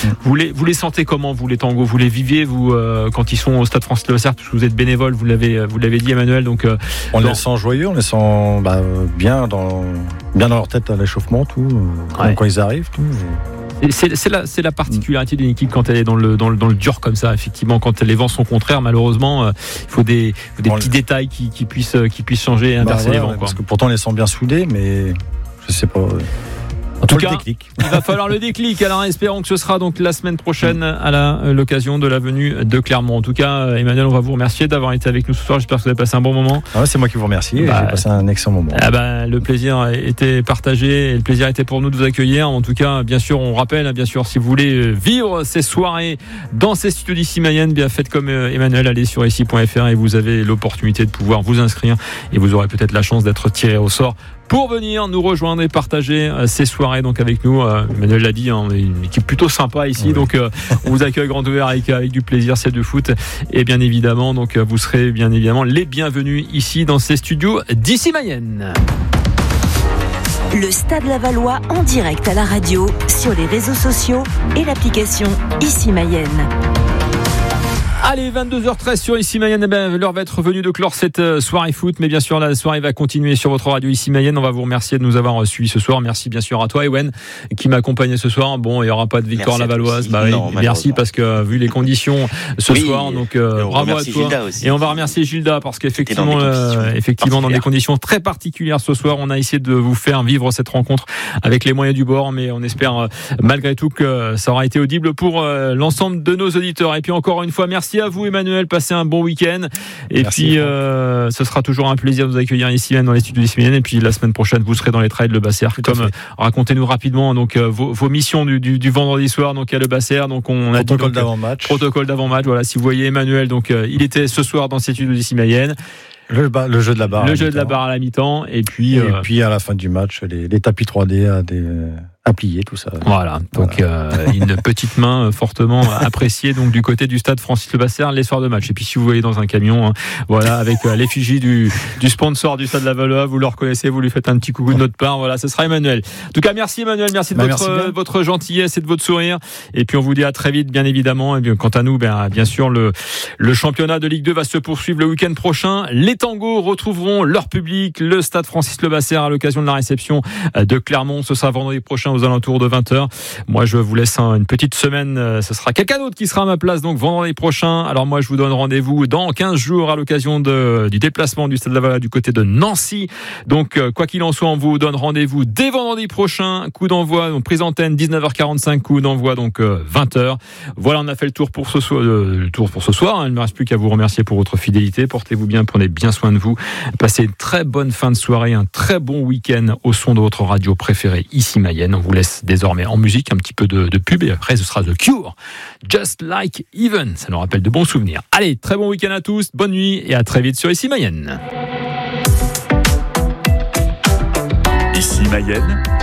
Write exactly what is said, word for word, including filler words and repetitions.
Vous les, vous les sentez comment, vous, les tangos? Vous les viviez, vous, euh, quand ils sont au Stade Francis Levasseur, parce que vous êtes bénévole, vous l'avez, vous l'avez dit, Emmanuel. Donc, euh, on dans... les sent joyeux, on les sent bah, bien, dans, bien dans leur tête à l'échauffement, tout, ouais. Quand ils arrivent, tout. C'est, c'est, la, c'est la particularité d'une équipe quand elle est dans le, dans le, dans le dur comme ça. Effectivement, quand les vents sont contraires, malheureusement, euh, il faut des, faut des bon, petits les... détails qui, qui, puissent, qui puissent changer et inverser bah, ouais, les vents. Ouais, quoi. Parce que pourtant, on les sent bien soudés, mais je sais pas. En tout cas, il va falloir le déclic. Alors, espérons que ce sera donc la semaine prochaine à la, l'occasion de la venue de Clermont. En tout cas, Emmanuel, on va vous remercier d'avoir été avec nous ce soir. J'espère que vous avez passé un bon moment. Ah ouais, c'est moi qui vous remercie. Bah, j'ai passé un excellent moment. Ah bah, le plaisir était partagé et le plaisir était pour nous de vous accueillir. En tout cas, bien sûr, on rappelle, bien sûr, si vous voulez vivre ces soirées dans ces studios d'Issy Mayenne, bien faites comme Emmanuel, allez sur ici point f r et vous avez l'opportunité de pouvoir vous inscrire et vous aurez peut-être la chance d'être tiré au sort pour venir nous rejoindre et partager euh, ces soirées donc avec nous. euh, Emmanuel l'a dit, hein, on est une équipe plutôt sympa ici, oui. donc euh, on vous accueille grand ouvert avec, avec du plaisir, c'est de foot et bien évidemment donc euh, vous serez bien évidemment les bienvenus ici dans ces studios d'Issy Mayenne. Le Stade Lavallois en direct à la radio, sur les réseaux sociaux et l'application Issy Mayenne. Allez, vingt-deux heures treize sur Issy Mayenne, eh ben, l'heure va être venue de clore cette euh, soirée foot, mais bien sûr la soirée va continuer sur votre radio Issy Mayenne. On va vous remercier de nous avoir suivis ce soir. Merci bien sûr à toi, Ewen, qui m'a accompagné ce soir. Bon, il n'y aura pas de victoire lavalloise. Bah, non, oui, merci parce que euh, vu les conditions ce oui, soir, donc euh, bravo à toi. Et on va remercier Gilda parce qu'effectivement, dans euh, effectivement, dans des conditions très particulières ce soir, on a essayé de vous faire vivre cette rencontre avec les moyens du bord, mais on espère euh, malgré tout que ça aura été audible pour euh, l'ensemble de nos auditeurs. Et puis encore une fois, merci à vous, Emmanuel, passez un bon week-end et merci, puis euh, ce sera toujours un plaisir de vous accueillir ici même dans les studios d'Issy Mayenne et puis la semaine prochaine vous serez dans les trails de Le Basser. Comme euh, racontez-nous rapidement donc euh, vos, vos missions du, du, du vendredi soir donc à Le Basser. Donc on a protocole dit, donc, d'avant-match. Protocole d'avant-match. Voilà, si vous voyez Emmanuel, donc euh, il était ce soir dans ces studios d'Issy Mayenne. Le, ba- le jeu de la barre. Le jeu de la barre à la mi-temps et puis et euh, puis à la fin du match les, les tapis trois D à des à plier, tout ça. Voilà, donc voilà. Euh, une petite main fortement appréciée donc du côté du stade Francis Levasseur les soirs de match. Et puis si vous voyez dans un camion, hein, voilà, avec euh, l'effigie du, du sponsor du stade Lavallois, vous le reconnaissez, vous lui faites un petit coucou de notre part. Voilà, ce sera Emmanuel. En tout cas, merci Emmanuel, merci de bah, votre, merci votre gentillesse et de votre sourire. Et puis on vous dit à très vite, bien évidemment. Et bien, quant à nous, bien, bien sûr, le, le championnat de Ligue deux va se poursuivre le week-end prochain. Les tangos retrouveront leur public, le stade Francis Levasseur à l'occasion de la réception de Clermont. Ce sera vendredi prochain aux alentours de vingt heures. Moi, je vous laisse une petite semaine. Ce sera quelqu'un d'autre qui sera à ma place, donc vendredi prochain. Alors moi, je vous donne rendez-vous dans quinze jours à l'occasion de, du déplacement du Stade Lavallois du côté de Nancy. Donc, quoi qu'il en soit, on vous donne rendez-vous dès vendredi prochain. Coup d'envoi, donc prise antenne dix-neuf heures quarante-cinq, coup d'envoi donc vingt heures. Voilà, on a fait le tour pour ce soir. Euh, le tour pour ce soir. Il ne me reste plus qu'à vous remercier pour votre fidélité. Portez-vous bien, prenez bien soin de vous. Passez une très bonne fin de soirée, un très bon week-end au son de votre radio préférée, Issy Mayenne. On vous laisse désormais en musique, un petit peu de, de pub et après ce sera The Cure, Just Like Even. Ça nous rappelle de bons souvenirs. Allez, très bon week-end à tous, bonne nuit et à très vite sur Issy Mayenne. Issy Mayenne,